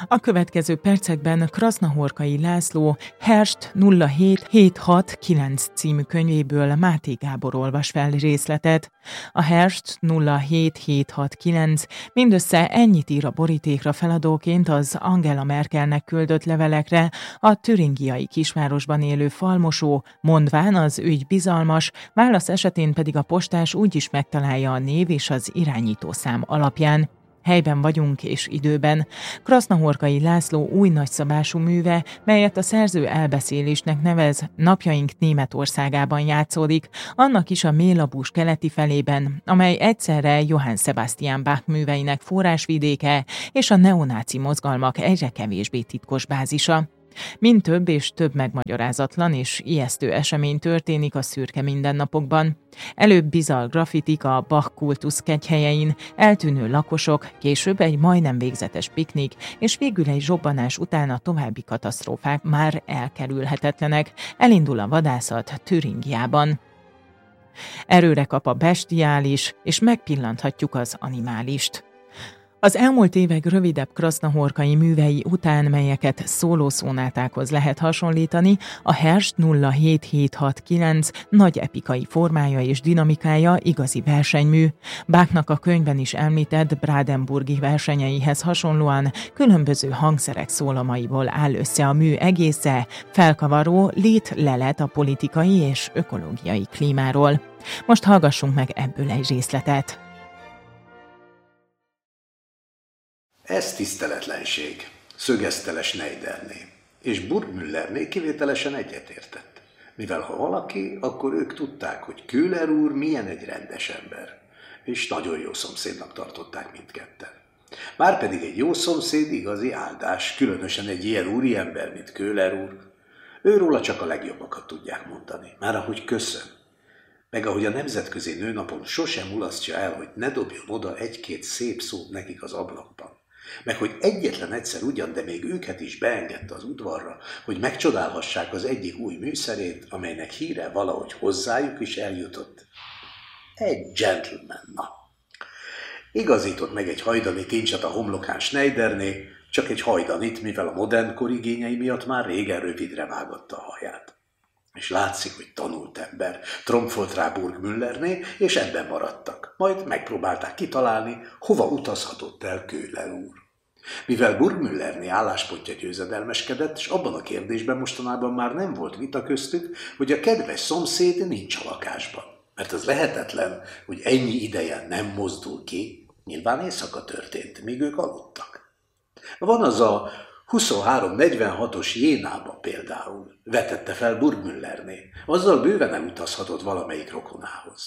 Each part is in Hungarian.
A következő percekben Krasznahorkai László Herst 07769 című könyvéből Máté Gábor olvas fel részletet. A Herst 07769 mindössze ennyit ír a borítékra feladóként az Angela Merkelnek küldött levelekre a türingiai kisvárosban élő falmosó, mondván az ügy bizalmas, válasz esetén pedig a postás úgyis megtalálja a név és az irányítószám alapján. Helyben vagyunk és időben. Krasznahorkai László új nagyszabású műve, melyet a szerző elbeszélésnek nevez, napjaink Németországában játszódik, annak is a Mélabús keleti felében, amely egyszerre Johann Sebastian Bach műveinek forrásvidéke és a neonáci mozgalmak egyre kevésbé titkos bázisa. Mind több és több megmagyarázatlan és ijesztő esemény történik a szürke mindennapokban. Előbb bizarr graffitik a Bach kultusz kegyhelyein, eltűnő lakosok, később egy majdnem végzetes piknik, és végül egy zsobbanás után a további katasztrófák már elkerülhetetlenek. Elindul a vadászat Türingiában. Erőre kap a bestiális, és megpillanthatjuk az animálist. Az elmúlt évek rövidebb krasznahorkai művei után, melyeket szólószónátákhoz lehet hasonlítani, a Herst 07769 nagy epikai formája és dinamikája igazi versenymű. Bachnak a könyvben is említett brandenburgi versenyeihez hasonlóan különböző hangszerek szólamaiból áll össze a mű egésze, felkavaró lét-lelet a politikai és ökológiai klímáról. Most hallgassunk meg ebből egy részletet. Ez tiszteletlenség, szögezte le Schneiderné, és Burgmüllerné kivételesen egyetértett. Mivel ha valaki, akkor ők tudták, hogy Köhler úr milyen egy rendes ember, és nagyon jó szomszédnak tartották mindketten. Márpedig egy jó szomszéd igazi áldás, különösen egy ilyen úriember, mint Köhler úr. Őróla csak a legjobbakat tudják mondani, már ahogy köszön. Meg ahogy a nemzetközi nőnapon sosem mulasztja el, hogy ne dobjon oda egy-két szép szót nekik az ablakban. Meg hogy egyetlen egyszer ugyan, de még őket is beengedte az udvarra, hogy megcsodálhassák az egyik új műszerét, amelynek híre valahogy hozzájuk is eljutott. Egy gentleman, na. Igazított meg egy hajdani kincset a homlokán Schneiderné, csak egy hajdanit, mivel a modern kor igényei miatt már régen rövidre vágatta a haját. És látszik, hogy tanult ember, tromfolt rá Burgmüllerné, és ebben maradtak. Majd megpróbálták kitalálni, hova utazhatott el Köhler úr. Mivel Burgmüllerné álláspontja győzedelmeskedett, és abban a kérdésben mostanában már nem volt vita köztük, hogy a kedves szomszéd nincs a lakásban. Mert az lehetetlen, hogy ennyi ideje nem mozdul ki, nyilván éjszaka történt, míg ők aludtak. Van az a 2346-os Jénába például, vetette fel Burgmüllerné, azzal bőven elutazhatott valamelyik rokonához.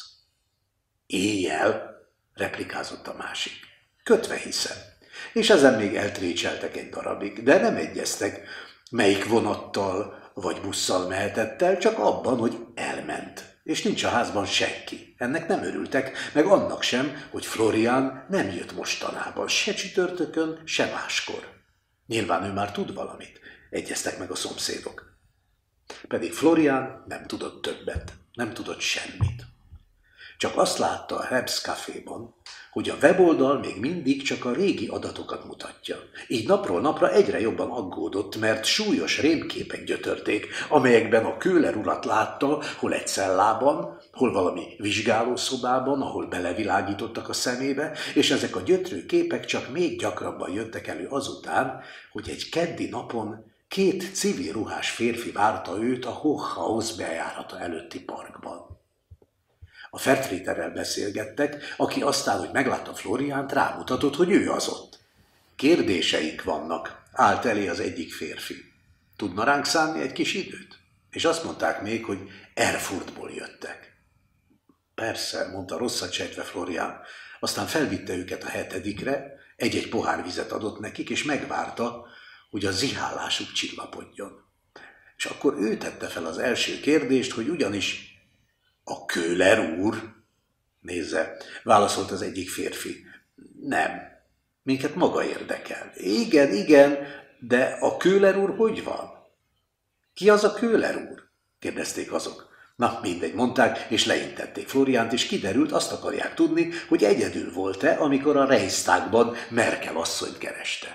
Éjjel, replikázott a másik, kötve hiszem, és ezen még eltrécseltek egy darabig, de nem egyeztek, melyik vonattal vagy busszal mehetett el, csak abban, hogy elment, és nincs a házban senki. Ennek nem örültek, meg annak sem, hogy Florian nem jött mostanában, se csütörtökön, se máskor. Nyilván ő már tud valamit, egyeztek meg a szomszédok. Pedig Florian nem tudott többet, nem tudott semmit. Csak azt látta a Rebs Caféban, hogy a weboldal még mindig csak a régi adatokat mutatja. Így napról napra egyre jobban aggódott, mert súlyos rémképek gyötörték, amelyekben a Köhler urat látta, hol egy cellában, hol valami vizsgálószobában, ahol belevilágítottak a szemébe, és ezek a gyötrő képek csak még gyakrabban jöttek elő azután, hogy egy keddi napon 2 civil ruhás férfi várta őt a Hochhaus bejárata előtti parkban. A Fertréterrel beszélgettek, aki aztán, hogy meglátta Floriánt, rámutatott, hogy ő az ott. Kérdéseink vannak, állt elé az egyik férfi. Tudna ránk szánni egy kis időt? És azt mondták még, hogy Erfurtból jöttek. Persze, mondta rosszat sejtve Florián. Aztán felvitte őket a 7-re, egy-egy pohár vizet adott nekik, és megvárta, hogy a zihálásuk csillapodjon. És akkor ő tette fel az első kérdést, hogy ugyanis a Köhler úr? Nézze, válaszolt az egyik férfi. Nem, minket maga érdekel. Igen, de a Köhler úr hogy van? Ki az a Köhler úr? Kérdezték azok. Na, mindegy, mondták, és leintették Floriánt, és kiderült, azt akarják tudni, hogy egyedül volt-e, amikor a Reichstagban Merkel asszonyt kereste.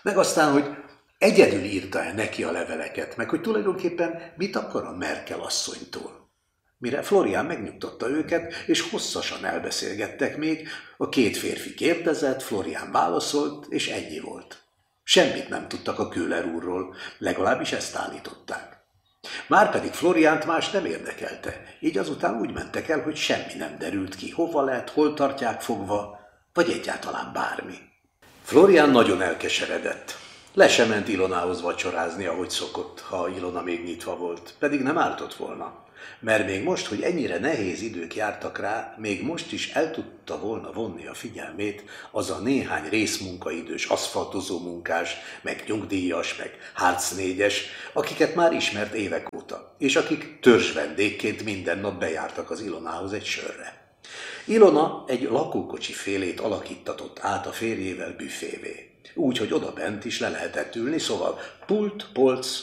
Meg aztán, hogy egyedül írta-e neki a leveleket, meg hogy tulajdonképpen mit akar a Merkel asszonytól. Mire Florian megnyugtatta őket, és hosszasan elbeszélgettek még, a két férfi kérdezett, Florian válaszolt, és ennyi volt. Semmit nem tudtak a Köhler úrról, legalábbis ezt állították. Márpedig Floriánt más nem érdekelte, így azután úgy mentek el, hogy semmi nem derült ki, hova lett, hol tartják fogva, vagy egyáltalán bármi. Florian nagyon elkeseredett. Le sem ment Ilonához vacsorázni, ahogy szokott, ha Ilona még nyitva volt, pedig nem ártott volna. Mert még most, hogy ennyire nehéz idők jártak rá, még most is el tudta volna vonni a figyelmét az a néhány részmunkaidős aszfaltozó munkás, meg nyugdíjas, meg Hartz 4-es, akiket már ismert évek óta, és akik törzsvendégként minden nap bejártak az Ilonához egy sörre. Ilona egy lakókocsi félét alakítatott át a férjével büfévé, úgy, hogy odabent is le lehetett ülni, szóval pult, polc,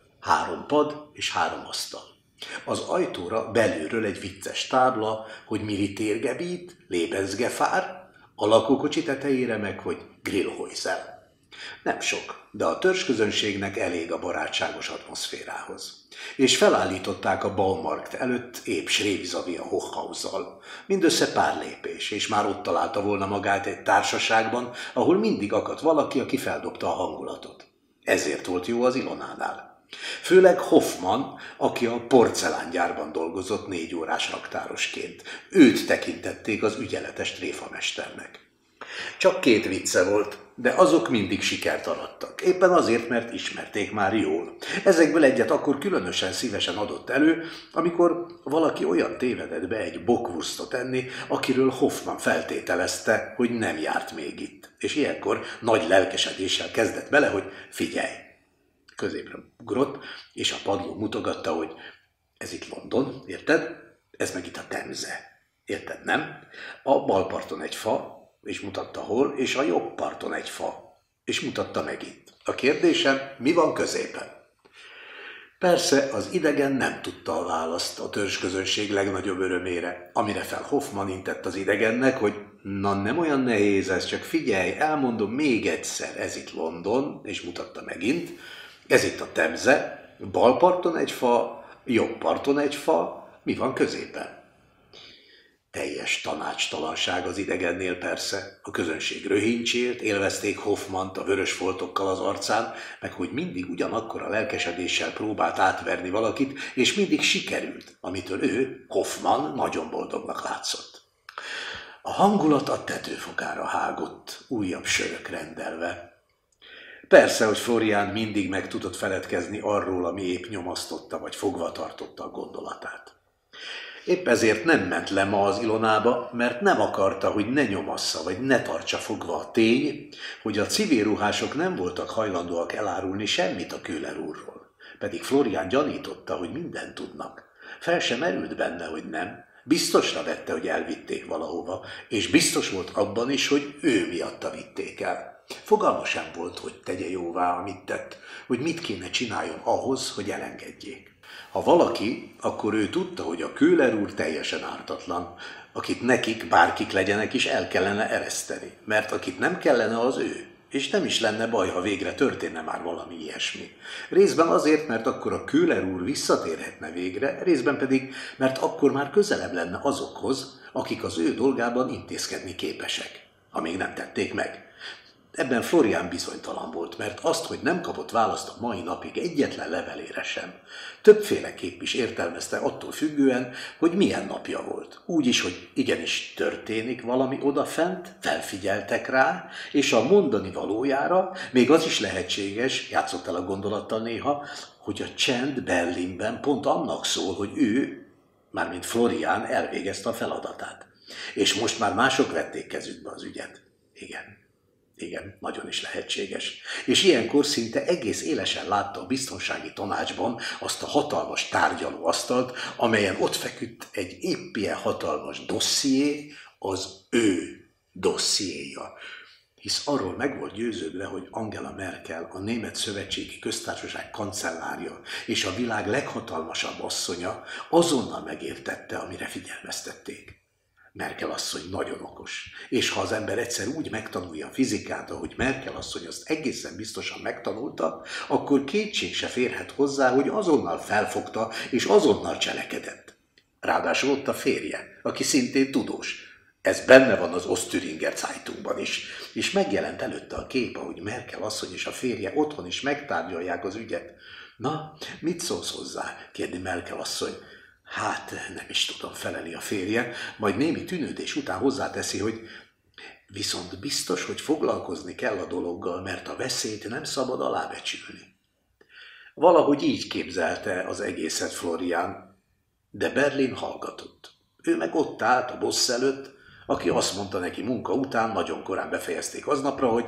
3 pad és 3 asztal. Az ajtóra belülről egy vicces tábla, hogy Militärgebiet, Lebensgefahr, a lakókocsi tetejére meg, hogy Grillhäuser. Nem sok, de a törzsközönségnek elég a barátságos atmoszférához. És felállították a Baumarkt előtt épp Schrevis-a Hochhaussal. Mindössze pár lépés, és már ott találta volna magát egy társaságban, ahol mindig akadt valaki, aki feldobta a hangulatot. Ezért volt jó az Ilonánál. Főleg Hoffman, aki a porcelángyárban dolgozott 4 órás raktárosként. Őt tekintették az ügyeletes tréfamesternek. Csak 2 vicce volt, de azok mindig sikert arattak. Éppen azért, mert ismerték már jól. Ezekből egyet akkor különösen szívesen adott elő, amikor valaki olyan tévedett be egy bockwurstot enni, akiről Hoffman feltételezte, hogy nem járt még itt. És ilyenkor nagy lelkesedéssel kezdett bele, hogy figyelj! Középre ugrott, és a padló mutogatta, hogy ez itt London, érted? Ez meg itt a Temze. Érted, nem? A bal parton egy fa, és mutatta hol, és a jobb parton egy fa, és mutatta meg itt. A kérdésem, mi van középen? Persze az idegen nem tudta a választ a törzsközönség legnagyobb örömére, amire fel Hoffman intett az idegennek, hogy na nem olyan nehéz ez, csak figyelj, elmondom még egyszer, ez itt London, és mutatta megint, ez itt a Temze, bal parton egy fa, jobb parton egy fa, mi van középen? Teljes tanácstalanság az idegennél persze. A közönség röhincsélt, élvezték Hoffmant a vörös foltokkal az arcán, meg hogy mindig ugyanakkor a lelkesedéssel próbált átverni valakit, és mindig sikerült, amitől ő, Hoffman, nagyon boldognak látszott. A hangulat a tetőfokára hágott, újabb sörök rendelve. Persze, hogy Florian mindig meg tudott feledkezni arról, ami épp nyomasztotta vagy fogva tartotta a gondolatát. Épp ezért nem ment le ma az Ilonába, mert nem akarta, hogy ne nyomassza vagy ne tartsa fogva a tény, hogy a civil ruhások nem voltak hajlandóak elárulni semmit a Köhler úrról. Pedig Florian gyanította, hogy mindent tudnak. Fel sem merült benne, hogy nem. Biztosra vette, hogy elvitték valahova, és biztos volt abban is, hogy ő miatta vitték el. Fogalma sem volt, hogy tegye jóvá, amit tett, hogy mit kéne csináljon ahhoz, hogy elengedjék. Ha valaki, akkor ő tudta, hogy a Köhler úr teljesen ártatlan, akit nekik, bárkik legyenek is el kellene ereszteni, mert akit nem kellene, az ő, és nem is lenne baj, ha végre történne már valami ilyesmi. Részben azért, mert akkor a Köhler úr visszatérhetne végre, részben pedig, mert akkor már közelebb lenne azokhoz, akik az ő dolgában intézkedni képesek, amíg nem tették meg. Ebben Florian bizonytalan volt, mert azt, hogy nem kapott választ a mai napig egyetlen levelére sem, többféleképp is értelmezte attól függően, hogy milyen napja volt. Úgy is, hogy igenis történik valami odafent, felfigyeltek rá, és a mondani valójára még az is lehetséges, játszott el a gondolattal néha, hogy a csend Berlinben pont annak szól, hogy ő, mármint Florian elvégezte a feladatát. És most már mások vették kezükbe az ügyet. Igen, nagyon is lehetséges. És ilyenkor szinte egész élesen látta a biztonsági tanácsban azt a hatalmas tárgyalóasztalt, amelyen ott feküdt egy épp ilyen hatalmas dosszié, az ő dossziéja. Hisz arról meg volt győződve, hogy Angela Merkel, a Német Szövetségi Köztársaság kancellárja és a világ leghatalmasabb asszonya azonnal megértette, amire figyelmeztették. Merkel asszony nagyon okos, és ha az ember egyszer úgy megtanulja a fizikát, ahogy Merkel asszony azt egészen biztosan megtanulta, akkor kétség se férhet hozzá, hogy azonnal felfogta és azonnal cselekedett. Ráadásul ott a férje, aki szintén tudós. Ez benne van az Ostthüringer Zeitungban is, és megjelent előtte a kép, ahogy Merkel asszony és a férje otthon is megtárgyalják az ügyet. Na, mit szólsz hozzá? Kérdi Merkel asszony. Hát, nem is tudom, feleli a férje, majd némi tűnődés után hozzáteszi, hogy viszont biztos, hogy foglalkozni kell a dologgal, mert a veszélyt nem szabad alábecsülni. Valahogy így képzelte az egészet Florian, de Berlin hallgatott. Ő meg ott állt a boss előtt, aki azt mondta neki munka után, nagyon korán befejezték aznapra, hogy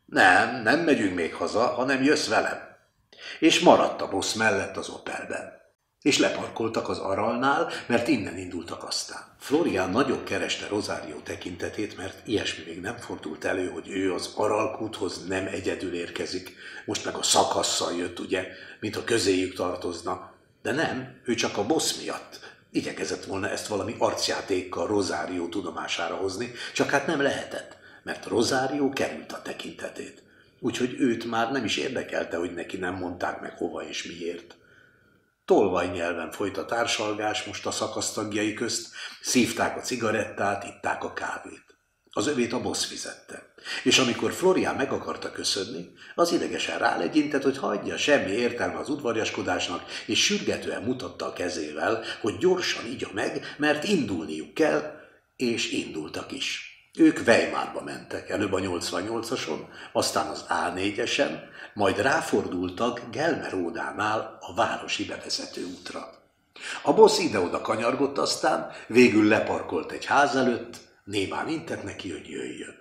nem megyünk még haza, hanem jössz velem. És maradt a boss mellett az Opelben. És leparkoltak az Aralnál, mert innen indultak aztán. Florian nagyon kereste Rosario tekintetét, mert ilyesmi még nem fordult elő, hogy ő az Aralkúthoz nem egyedül érkezik. Most meg a szakasszal jött, ugye, mintha közéjük tartozna. De nem, ő csak a boss miatt. Igyekezett volna ezt valami arcjátékkal Rosario tudomására hozni, csak hát nem lehetett, mert Rosario került a tekintetét. Úgyhogy őt már nem is érdekelte, hogy neki nem mondták meg hova és miért. Tolvaj nyelven folyt a társalgás most a szakasztagjai közt, szívták a cigarettát, itták a kávét. Az övét a boss fizette, és amikor Florian meg akarta köszönni, az idegesen rálegyintett, hogy hagyja, semmi értelme az udvariaskodásnak, és sürgetően mutatta a kezével, hogy gyorsan igya meg, mert indulniuk kell, és indultak is. Ők Weimarba mentek, előbb a 88-ason, aztán az A4-esen, majd ráfordultak Gelmerodánál a városi bevezető útra. A boss ide-oda kanyargott aztán, végül leparkolt egy ház előtt, némán intett neki, hogy jöjjön.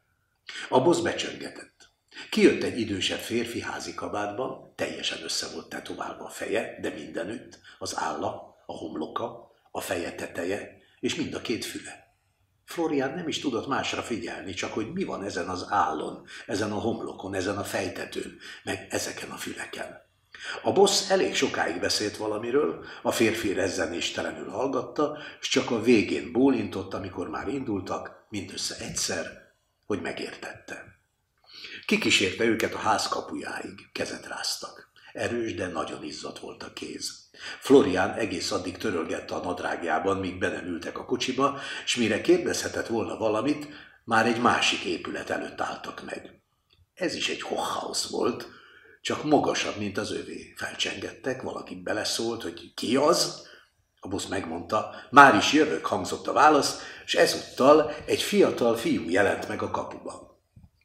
A boss becsöngetett. Kijött egy idősebb férfi házi kabátban, teljesen össze volt tetoválva a feje, de mindenütt, az álla, a homloka, a feje teteje, és mind a két füle. Florian nem is tudott másra figyelni, csak hogy mi van ezen az állon, ezen a homlokon, ezen a fejtetőn, meg ezeken a füleken. A boss elég sokáig beszélt valamiről, a férfi rezzenéstelenül hallgatta, s csak a végén bólintott, amikor már indultak, mindössze egyszer, hogy megértette. Kikísérte őket a ház kapujáig, kezet ráztak. Erős, de nagyon izzadt volt a kéz. Florian egész addig törölgette a nadrágjában, míg be nem ültek a kocsiba, s mire kérdezhetett volna valamit, már egy másik épület előtt álltak meg. Ez is egy Hochhaus volt, csak magasabb, mint az övé. Felcsengettek, valaki beleszólt, hogy ki az? A boss megmondta, már is jövök, hangzott a válasz, és ezúttal egy fiatal fiú jelent meg a kapuban.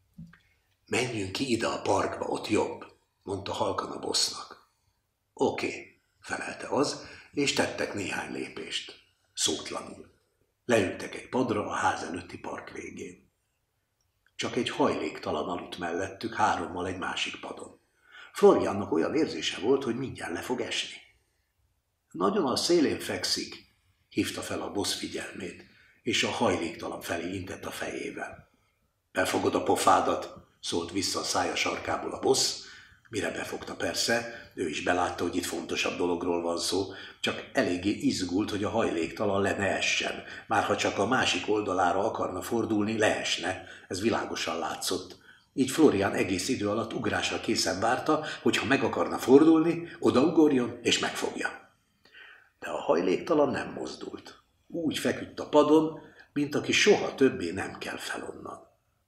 Menjünk ki ide a parkba, ott jobb, mondta halkan a bossnak. Oké, felelte az, és tettek néhány lépést. Szótlanul. Leültek egy padra a ház előtti park végén. Csak egy hajléktalan aludt mellettük, hárommal egy másik padon. Floriannak olyan érzése volt, hogy mindjárt le fog esni. Nagyon a szélén fekszik, hívta fel a boss figyelmét, és a hajléktalan felé intett a fejével. Befogod a pofádat, szólt vissza a szája sarkából a boss, mire befogta persze, ő is belátta, hogy itt fontosabb dologról van szó, csak eléggé izgult, hogy a hajléktalan le ne essen, már ha csak a másik oldalára akarna fordulni, leesne, ez világosan látszott. Így Florian egész idő alatt ugrásra készen várta, hogy ha meg akarna fordulni, odaugorjon és megfogja. De a hajléktalan nem mozdult. Úgy feküdt a padon, mint aki soha többé nem kell fel onnan.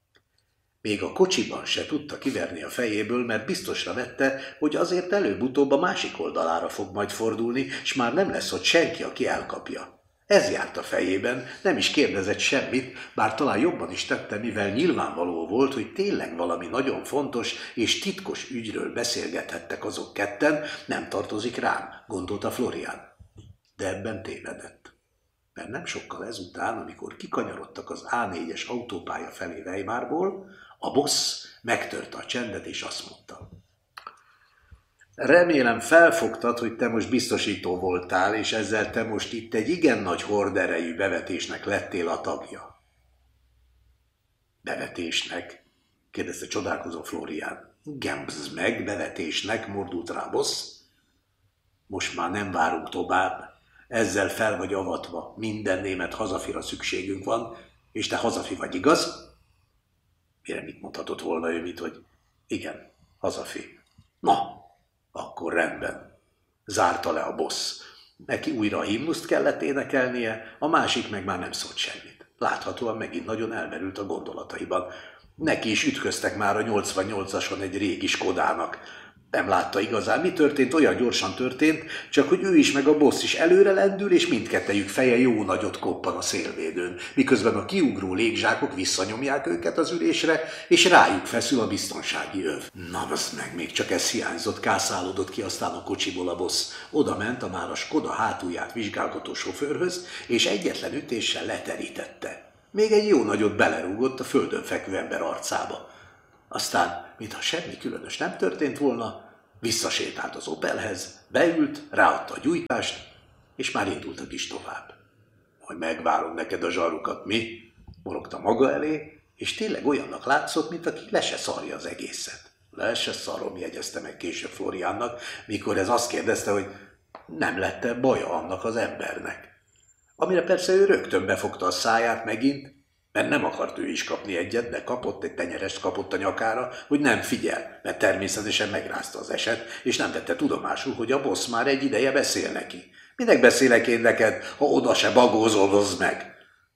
Még a kocsiban se tudta kiverni a fejéből, mert biztosra vette, hogy azért előbb-utóbb a másik oldalára fog majd fordulni, s már nem lesz ott senki, aki elkapja. Ez járt a fejében, nem is kérdezett semmit, bár talán jobban is tette, mivel nyilvánvaló volt, hogy tényleg valami nagyon fontos és titkos ügyről beszélgethettek azok ketten, nem tartozik rám, gondolta Florian. De ebben tévedett. Mert nem sokkal ezután, amikor kikanyarodtak az A4-es autópálya felé Weimarból, a boss megtörte a csendet és azt mondta. Remélem felfogtad, hogy te most biztosító voltál, és ezzel te most itt egy igen nagy horderejű bevetésnek lettél a tagja. Bevetésnek? Kérdezte csodálkozó Florian. Gembz meg, bevetésnek, mordult rá a boss. Most már nem várunk tovább. Ezzel fel vagy avatva, minden német hazafira szükségünk van, és te hazafi vagy, igaz? Mire mit mondhatott volna ő, mit, hogy igen, hazafi. Na, akkor rendben. Zárta le a boss. Neki újra a himnuszt kellett énekelnie, a másik meg már nem szólt semmit. Láthatóan megint nagyon elmerült a gondolataiban. Neki is ütköztek már a 88-ason egy régi Skodának. Nem látta igazán, mi történt, olyan gyorsan történt, csak hogy ő is meg a boss is előre lendül, és mindkettejük feje jó nagyot koppan a szélvédőn, miközben a kiugró légzsákok visszanyomják őket az ülésre, és rájuk feszül a biztonsági öv. Na, az meg még csak ez hiányzott, kászálódott ki aztán a kocsiból a boss. Oda ment a már a Skoda hátulját vizsgálgató sofőrhöz, és egyetlen ütéssel leterítette. Még egy jó nagyot belerúgott a földön fekvő ember arcába. Aztán, mintha semmi különös nem történt volna, visszasétált az Opelhez, beült, ráadta a gyújtást, és már indultak is tovább. Majd megvárom neked a zsarukat, mi? Morogta maga elé, és tényleg olyannak látszott, mint aki le se szarja az egészet. Le se szarom, jegyezte meg később Floriánnak, mikor ez azt kérdezte, hogy nem lett-e baja annak az embernek. Amire persze ő rögtön befogta a száját megint, mert nem akart ő is kapni egyet, de kapott egy tenyerest kapott a nyakára, hogy nem figyel, mert természetesen megrázta az eset, és nem vette tudomásul, hogy a boss már egy ideje beszél neki. Minek beszélek én neked, ha oda se bagózolod meg?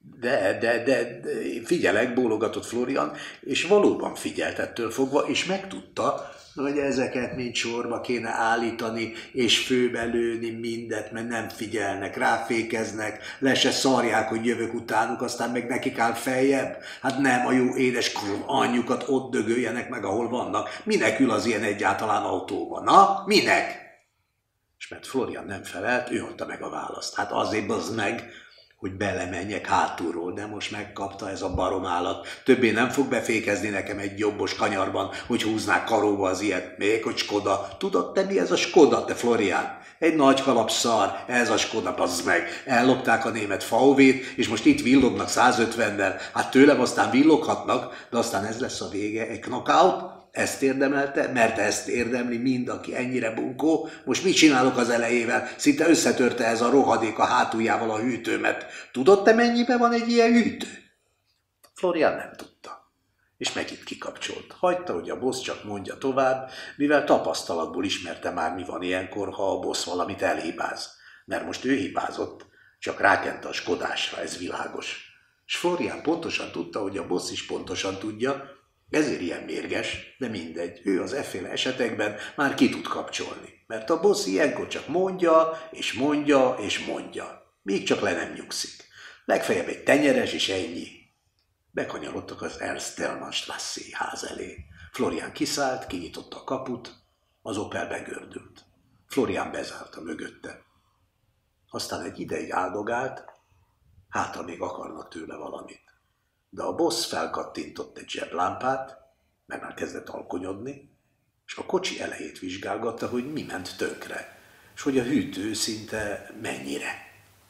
De, figyelek, bólogatott Florian, és valóban figyelt ettől fogva, és megtudta, hogy ezeket mind sorba kéne állítani, és főbe lőni mindet, mert nem figyelnek, ráfékeznek, le se szarják, hogy jövök utánuk, aztán meg nekik áll feljebb. Hát nem a jó édes anyjukat ott dögöljenek meg, ahol vannak. Minek ül az ilyen egyáltalán autóban? Na, minek? És mert Florian nem felelt, ő adta meg a választ. Hát azért bazd meg, hogy belemenjek hátulról, de most megkapta ez a baromállat. Többé nem fog befékezni nekem egy jobbos kanyarban, hogy húznák karóba az ilyet. Még hogy Skoda. Tudod te mi ez a Skoda, te Florian? Egy nagy kalap szar, ez a Skoda, bazd meg. Ellopták a német VW-t, és most itt villognak 150-nel. Hát tőlem aztán villoghatnak, de aztán ez lesz a vége, egy knockout. Ezt érdemelte, mert ezt érdemli mind, aki ennyire bunkó. Most mit csinálok az elejével? Szinte összetörte ez a rohadék a hátuljával a hűtőmet. Tudod te, mennyibe van egy ilyen hűtő? Florian nem tudta, és megint kikapcsolt. Hagyta, hogy a boss csak mondja tovább, mivel tapasztalatból ismerte már, mi van ilyenkor, ha a boss valamit elhibáz. Mert most ő hibázott, csak rákente a Skodásra, ez világos. És Florian pontosan tudta, hogy a boss is pontosan tudja, ezért ilyen mérges, de mindegy, ő az efféle esetekben már ki tud kapcsolni, mert a boss ilyenkor csak mondja, és mondja, és mondja, míg csak le nem nyugszik. Legfeljebb egy tenyeres, és ennyi. Bekanyarodtak az Ernst-Thälmann-Straße ház elé. Florian kiszállt, kinyitotta a kaput, az Opel begördült. Florian bezárta mögötte. Aztán egy ideig áldogált, hátra még akarnak tőle valamit. De a boss felkattintott egy zseblámpát, mert már kezdett alkonyodni, és a kocsi elejét vizsgálgatta, hogy mi ment tönkre, és hogy a hűtő szinte mennyire.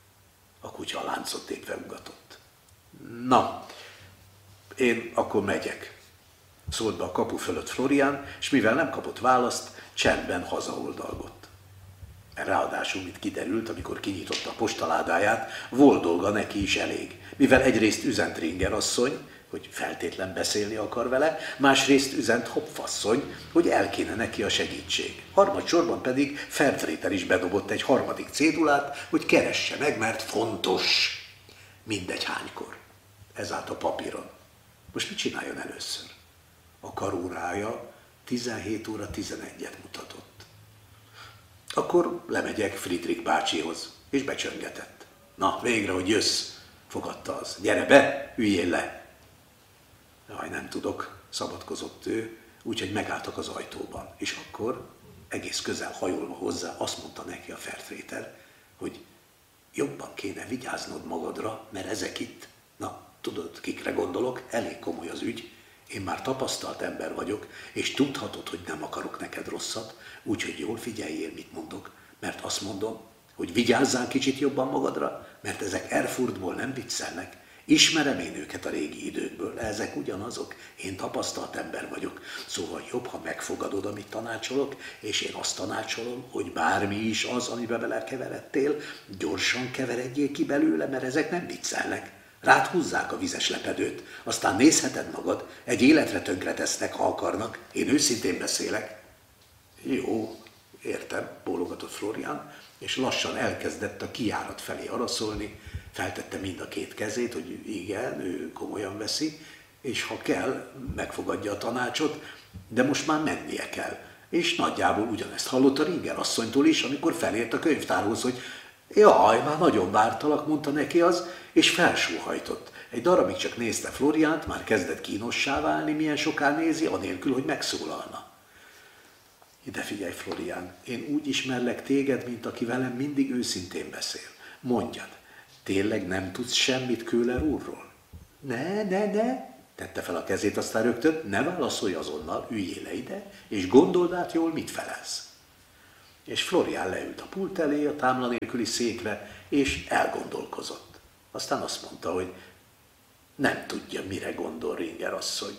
A kutya a láncot tépve ugatott. Na, én akkor megyek, szólt be a kapu fölött Florian, és mivel nem kapott választ, csendben hazaoldalgott. Ráadásul, mint kiderült, amikor kinyitotta a postaládáját, volt dolga neki is elég, mivel egyrészt üzent Ringer asszony, hogy feltétlen beszélni akar vele, másrészt üzent Hopf asszony, hogy el kéne neki a segítség. Harmadsorban pedig Fertréter is bedobott egy harmadik cédulát, hogy keresse meg, mert fontos. Mindegy hánykor. Ez állt a papíron. Most mit csináljon először? A karórája 17 óra 11-et mutatott. Akkor lemegyek Friedrich bácsihoz, és becsöngetett. Na, végre, hogy jössz, fogadta az. Gyere be, üljél le. Jaj, nem tudok, szabadkozott ő, úgyhogy megálltak az ajtóban. És akkor, egész közel hajolva hozzá, azt mondta neki a Fertréter, hogy jobban kéne vigyáznod magadra, mert ezek itt, na, tudod, kikre gondolok, elég komoly az ügy, én már tapasztalt ember vagyok, és tudhatod, hogy nem akarok neked rosszat, úgyhogy jól figyeljél, mit mondok, mert azt mondom, hogy vigyázzál kicsit jobban magadra, mert ezek Erfurtból nem viccelnek, Ismerem én őket a régi időkből, ezek ugyanazok. Én tapasztalt ember vagyok, szóval jobb, ha megfogadod, amit tanácsolok, és én azt tanácsolom, hogy bármi is az, amiben belekeveredtél, gyorsan keveredjél ki belőle, mert ezek nem viccelnek. Rád húzzák a vizes lepedőt, aztán nézheted magad, egy életre tönkretesznek, ha akarnak. Én őszintén beszélek. Jó, értem, bólogatott Florian, és lassan elkezdett a kijárat felé araszolni, feltette mind a két kezét, hogy igen, ő komolyan veszi, és ha kell, megfogadja a tanácsot, de most már mennie kell. És nagyjából ugyanezt hallotta Ringer asszonytól is, amikor felért a könyvtárhoz, hogy jaj, már nagyon vártalak, mondta neki az, és felsóhajtott. Egy darabig csak nézte Floriánt, már kezdett kínossá válni, milyen soká nézi, anélkül, hogy megszólalna. Ide figyelj, Florian, én úgy ismerlek téged, mint aki velem mindig őszintén beszél. Mondjad, tényleg nem tudsz semmit Köhler úrról? Ne, tette fel a kezét, aztán rögtön, ne válaszolj azonnal, üljél le ide, és gondold át jól, mit felelsz. És Florian leült a pult elé, a támla nélküli székre, és elgondolkozott. Aztán azt mondta, hogy nem tudja, mire gondol Ringer asszony.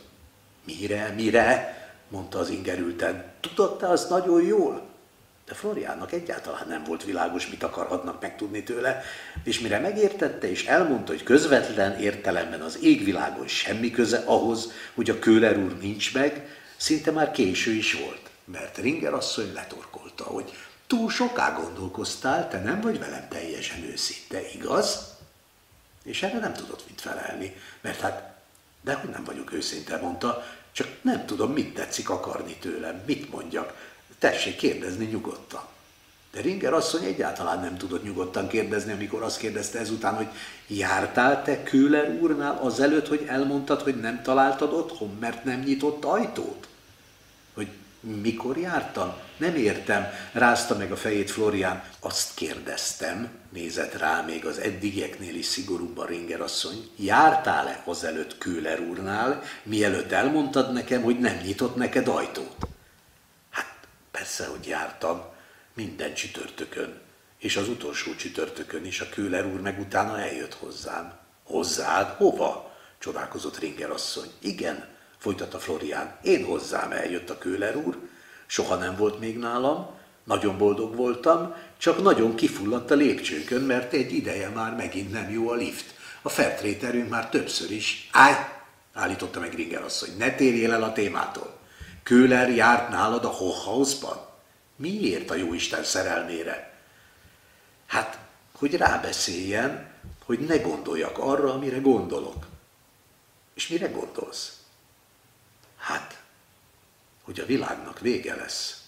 Mire? Mondta az ingerülten. Tudod te azt nagyon jól? De Floriánnak egyáltalán nem volt világos, mit akarhatnak megtudni tőle, és mire megértette és elmondta, hogy közvetlen értelemben az égvilágon semmi köze ahhoz, hogy a Köhler úr nincs meg, szinte már késő is volt, mert Ringer asszony letorkolta, hogy túl soká gondolkoztál, te nem vagy velem teljesen őszinte, igaz? És erre nem tudott mit felelni, mert hát, dehogy nem vagyok őszinte, mondta, csak nem tudom, mit tetszik akarni tőlem, mit mondjak. Tessék kérdezni nyugodtan. De Ringer asszony egyáltalán nem tudott nyugodtan kérdezni, amikor azt kérdezte ezután, hogy jártál te Köhler úrnál azelőtt, hogy elmondtad, hogy nem találtad otthon, mert nem nyitott ajtót? Hogy mikor jártam? Nem értem, rázta meg a fejét Florian. Azt kérdeztem, nézett rá még az eddigieknél is szigorúbban Ringer asszony, jártál-e azelőtt Köhler úrnál, mielőtt elmondtad nekem, hogy nem nyitott neked ajtót? Hát persze, hogy jártam, minden csütörtökön, és az utolsó csütörtökön is a Köhler úr meg utána eljött hozzám. Hozzád? Hova? Csodálkozott Ringer asszony. Igen, folytatta Florian, én hozzám eljött a Köhler úr, soha nem volt még nálam, nagyon boldog voltam, csak nagyon kifulladt a lépcsőkön, mert egy ideje már megint nem jó a lift. A fertréterünk már többször is. Állította meg Ringer asszony, ne térjél el a témától. Köhler járt nálad a Hochhausban? Miért a jóisten szerelmére? Hát, hogy rábeszéljen, hogy ne gondoljak arra, amire gondolok. És mire gondolsz? Hát, hogy a világnak vége lesz.